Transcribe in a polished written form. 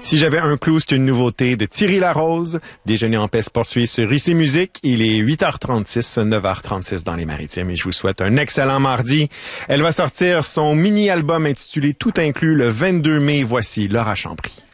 Si j'avais un clou, c'est une nouveauté de Thierry Larose. Déjeuner en paix se poursuit sur Ici Musique. Il est 8h36, 9h36 dans les Maritimes et je vous souhaite un excellent mardi. Elle va sortir son mini-album intitulé Tout inclus le 22 mai. Voici Laura Chambry.